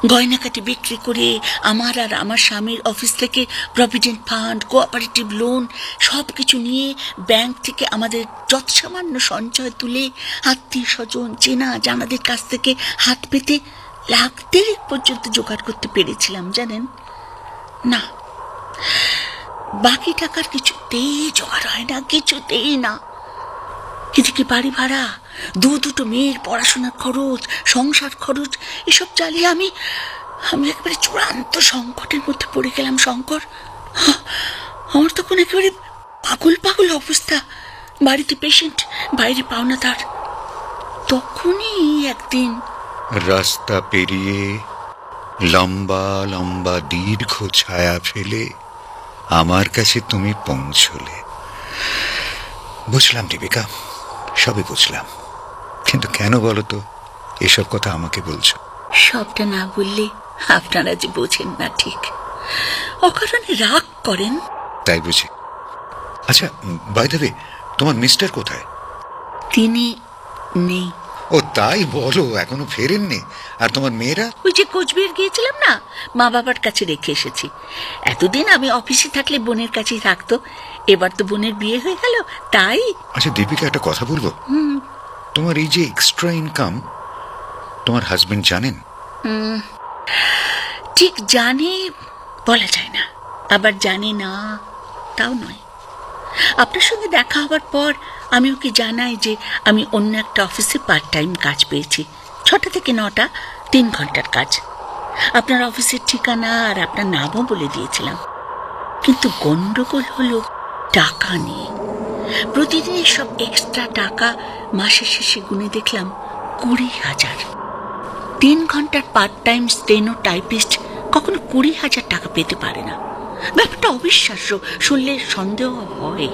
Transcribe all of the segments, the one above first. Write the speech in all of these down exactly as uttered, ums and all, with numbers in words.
গয়নাকাটি বিক্রি করে আমার আর আমার স্বামীর অফিস থেকে প্রভিডেন্ট ফান্ড, কোঅপারেটিভ লোন সবকিছু নিয়ে ব্যাংক থেকে আমাদের যৎসামান্য সঞ্চয় তুলে আত্মীয় স্বজন চেনা জানাদের কাছ থেকে হাত পেতে লাখ দেড়েক পর্যন্ত জোগাড় করতে পেরেছিলাম জানেন। না, বাকি টাকার কিছুতেই জোগাড় হয় না, কিছুতেই না। এদিকে বাড়ি ভাড়া, দু দুটো মেয়ের পড়াশোনার খরচ, সংসার খরচ, এসব চালিয়ে আমি আমি একেবারে চূড়ান্ত সংকটের মধ্যে পড়ে গেলাম শঙ্কর। আমার তখন একেবারে পাগল পাগল অবস্থা। বাড়িতে পেশেন্ট, বাইরে পাওনাদার। তখনই একদিন রাস্তা পেরিয়ে লম্বা লম্বা দীর্ঘ ছায়া ফেলে আমার কাছে তুমি পৌঁছলে। বুঝলাম দীপিকা, সবই বুঝলাম, কিন্তু কেন বলো তো এসব কথা আমাকে বলছো? সবটা না বললে আপনারা যে বোঝেন না, ঠিক অকারণে রাগ করেন তাই বুঝি। আচ্ছা, বাই দ্য ওয়ে, তোমার মিস্টার কোথায়? তিনি নেই। ও তাই বলো, এখনো ফেরেননি? আর তোমার মেয়েরা? ওই যে কোচবিহার গিয়েছিলাম না, মা বাবার কাছে রেখে এসেছি। এতদিন আমি অফিসে থাকলে বোনের কাছেই থাকতো, এবার তো বোনের বিয়ে হয়ে গেল, তাই। আচ্ছা দীপিকা, একটা কথা বলবো? তোমার এই যে এক্সট্রা ইনকাম তোমার হাজবেন্ড জানেন? ঠিক জানে বলা যায় না, আবার জানে না তাও নয়। আপনার সঙ্গে দেখা হওয়ার পর আমি ওকে জানাই যে আমি অন্য একটা অফিসে পার্ট টাইম কাজ পেয়েছি, ছটা থেকে নটা, তিন ঘন্টার কাজ। আপনার অফিসের ঠিকানা আর আপনার নামও বলে দিয়েছিলাম। কিন্তু গন্ডগোল হলো টাকা নিয়ে। প্রতিদিনের সব এক্সট্রা টাকা মাসের শেষে গুনে দেখলাম কুড়ি হাজার। তিন ঘন্টার পার্ট টাইম স্টেনো টাইপিস্ট কখনো কুড়ি হাজার টাকা পেতে পারে না। ব্যাপারটা অবিশ্বাস্য, শুনলে সন্দেহ হয়।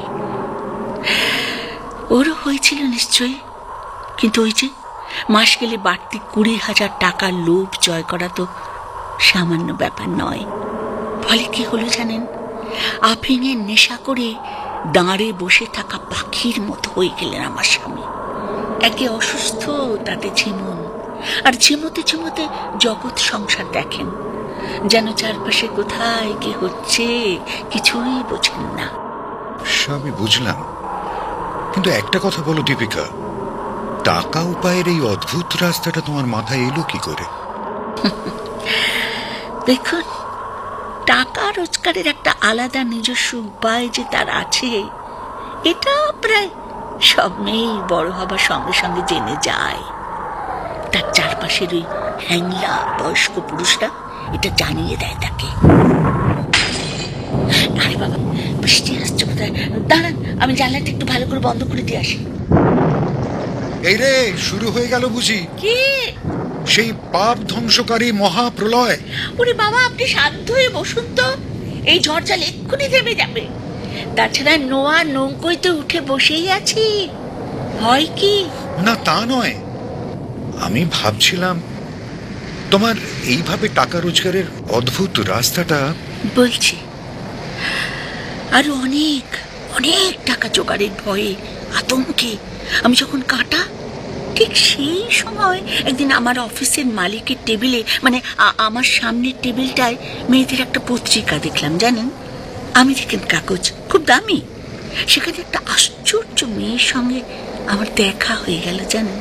ওরও হয়েছিল নিশ্চয়ই, কিন্তু ওই যে মাস গেলে বাড়তি কুড়ি হাজার টাকার লোভ জয় করা তো সামান্য ব্যাপার নয়। ফলে কি হলো জানেন, আফিংয়ের নেশা করে দাঁড়ে বসে থাকা পাখির মতো হয়ে গেলেন আমার স্বামী। একে অসুস্থ, তাতে ঝিমুন, আর ঝিমোতে ঝিমোতে জগৎ সংসার দেখেন, যেন চারপাশে কোথায় কি হচ্ছে কিছুই বোঝেন না। সবই বুঝলাম, কিন্তু একটা কথা বলো দীপিকা, টাকা উপায়ের এই অদ্ভুত রাস্তাটা তোমার মাথায় এলো কি করে? দেখুন, টাকা রোজগারের একটা আলাদা নিজস্ব উপায় যে তার আছে, এটা প্রায় সব মেয়েই বড় হবার সঙ্গে সঙ্গে জেনে যায়। তার চারপাশের ওই হ্যাংলা বয়স্ক পুরুষরা এটা জানিয়ে দেয় তাকে। আরে বাবা, বৃষ্টি আসছে কোথায়, দাঁড়ান আমি জানলাটা একটু ভালো করে বন্ধ করে দিয়ে আসি। এই রে, শুরু হয়ে গেল বুঝি কি সেই পাপ ধ্বংসকারী মহাপ্রলয়? ওরে বাবা, আপনি শান্ত হয়ে বসুন তো, এই ঝড় এক্ষুনি থেমে যাবে। তাছাড়া নোয়া নৌকোতে উঠে বসেই আছি, হয় কি? না তা নয়, আমি ভাবছিলাম তোমার এইভাবে টাকা রোজগারের অদ্ভুত রাস্তাটা। বলছি, আরো অনেক অনেক টাকা জোগাড়ের ভয়ে আতঙ্কে আমি যখন কাটা, ঠিক সেই সময় একদিন আমার অফিসের মালিকের টেবিলে, মানে আমার সামনের টেবিলটায় মেয়েদের একটা পত্রিকা দেখলাম জানেন, আমেরিকান কাগজ, খুব দামি। সেখানে একটা আশ্চর্য মেয়ের সঙ্গে আমার দেখা হয়ে গেল জানেন।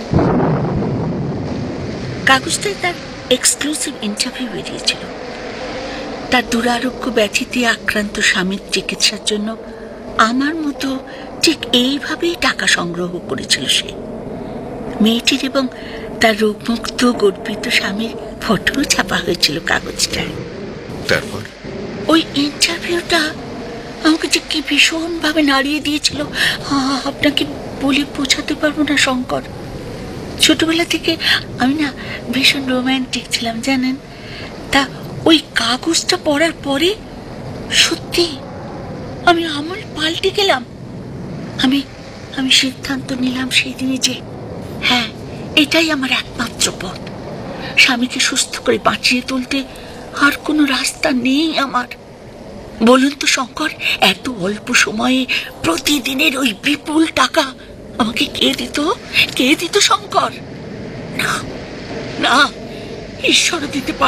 কাগজটায় তার এক্সক্লুসিভ ইন্টারভিউ বেরিয়েছিল। তার দুরারোগ্য ব্যাধিতে আক্রান্ত স্বামীর চিকিৎসার জন্য আমার মতো ঠিক এইভাবেই টাকা সংগ্রহ করেছিল সে। মেয়েটির এবং তার রোগমুক্ত গর্বিত স্বামীর ফটো ছাপা হয়েছিল কাগজটায়। তারপর ওই ইন্টারভিউটা আমাকে যে কি ভীষণ ভাবে নাড়িয়ে দিয়েছিল, আপনাকে বলে বোঝাতে পারবো না শঙ্কর। ছোটবেলা থেকে আমি না ভীষণ রোম্যান্টিক ছিলাম জানেন। তা ওই কাগজটা পড়ার পরে সত্যি আমি আমল পাল্টে গেলাম। আমি আমি সিদ্ধান্ত নিলাম সেই দিনই যে হ্যাঁ, এটাই আমার একমাত্র পথ। স্বামীকে সুস্থ করে বাঁচিয়ে তুলতে আর কোনো রাস্তা নেই আমার। বলুন তো শঙ্কর, এত অল্প সময়ে প্রতিদিনের ওই বিপুল টাকা আমাকে কে দিত? কে দিত শঙ্কর? না না, ঈশ্বর দিতে